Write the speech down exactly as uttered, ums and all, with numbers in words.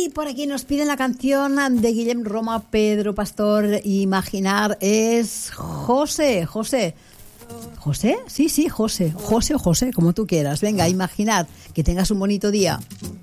por aquí nos piden la canción de Guillem Roma, Pedro Pastor, Imaginar. Es José, José. ¿José? Sí, sí, José. José o José, como tú quieras. Venga, Imaginar. Que tengas un bonito día.